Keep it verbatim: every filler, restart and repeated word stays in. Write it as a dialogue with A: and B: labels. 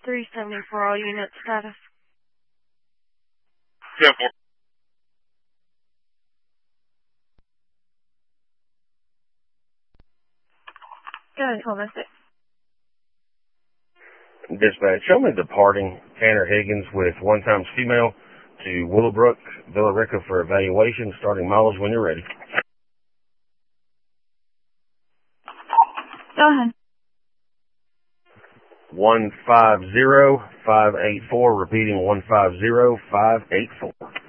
A: three seventy-four, all unit status.
B: ten four.
A: Go ahead, twelve oh six.
C: Dispatch, show me departing Tanner Higgins with one times female to Willowbrook, Villa Rica for evaluation, starting mileage when you're ready.
A: Go ahead.
C: one five zero five eight four, repeating one five zero five eight four.